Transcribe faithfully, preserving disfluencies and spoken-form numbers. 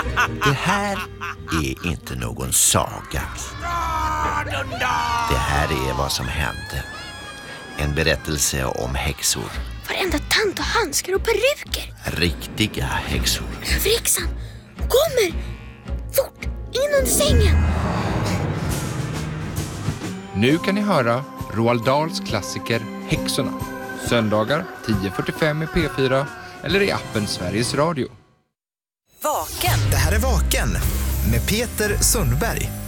Det här är inte någon saga. Det här är vad som hände. En berättelse om häxor. Varenda tant och handskar och peruker. Riktiga häxor. Överhäxan kommer! Fort, in under sängen! Nu kan ni höra Roald Dahls klassiker Häxorna. Söndagar tio fyrtiofem i P fyra eller i appen Sveriges Radio. Vaken. Det här är Vaken med Peter Sundberg.